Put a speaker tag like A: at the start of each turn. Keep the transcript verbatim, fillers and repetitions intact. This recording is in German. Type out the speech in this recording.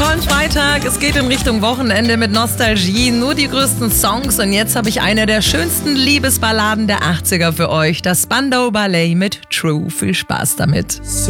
A: tollen Freitag. Es geht in Richtung Wochenende mit Nostalgie. Nur die größten Songs. Und jetzt habe ich eine der schönsten Liebesballaden der achtziger für euch. Das Spandau Ballet mit True. Viel Spaß damit.
B: So